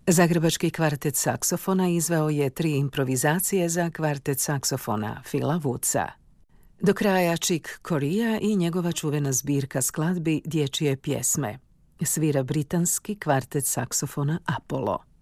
Zagrebački kvartet saksofona izveo je 3 improvizacije za kvartet saksofona Phila Woodsa. Do kraja Chick Corea i njegova čuvena zbirka skladbi Dječje pjesme. Svira britanski kvartet saksofona Apollo.